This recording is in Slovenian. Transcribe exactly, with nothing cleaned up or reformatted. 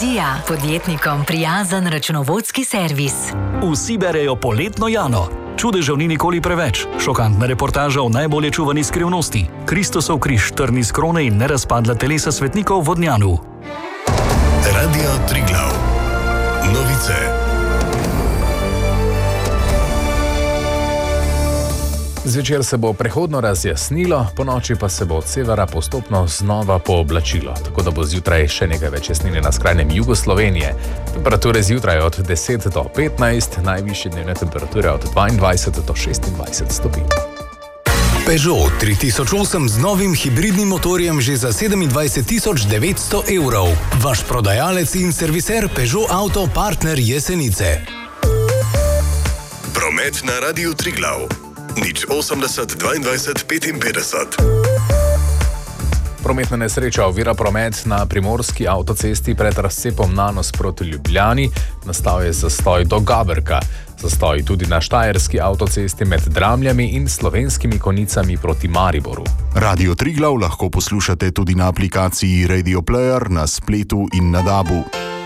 Energija, podjetnikom prijazen računovodski servis. Vsi berejo Poletno Jano. Čudežev ni nikoli preveč. Šokantna reportaža o najbolje čuvani skrivnosti. Kristusov križ, trni z krone in nerazpadla telesa svetnikov v Vodnjanu. Radio Triglav. Novice. Zvečer se bo prehodno razjasnilo, ponoči pa se bo od severa postopno znova pooblačilo, tako da bo zjutraj še nekaj več jasnine na skrajnem jugu Slovenije. Temperature zjutraj od deset do petnajst, najvišje dnevne temperature od dvaindvajset do šestindvajset stopinj. Peugeot tri tisoč osem z novim hibridnim motorjem že za sedemindvajset tisoč devetsto evrov. Vaš prodajalec in serviser Peugeot Auto Partner Jesenice. Promet na Radiu Triglav. Nič osemdeset dvaindvajset petinpetdeset. Prometna nesreča ovira promet na primorski avtocesti pred razcepom Nanos proti Ljubljani. Nastal je zastoj do Gaberka. Zastoj tudi na štajerski avtocesti med Dramljami in Slovenskimi Konicami proti Mariboru. Radio Triglav lahko poslušate tudi na aplikaciji Radio Player, na spletu in na dabu.